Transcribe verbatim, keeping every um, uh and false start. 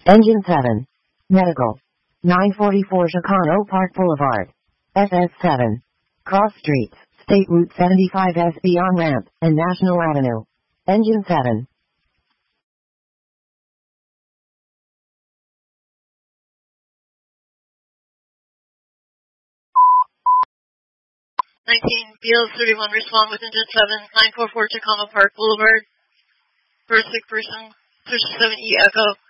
Engine seven. Medical. nine forty-four Chicano Park Boulevard. S S seven. Cross Streets, State Route seventy-five S B on-ramp, and National Avenue. Engine seven. nineteen B L thirty-one, respond with engine seven, nine four four Tacoma Park Boulevard. For a sick person, search seven E Echo.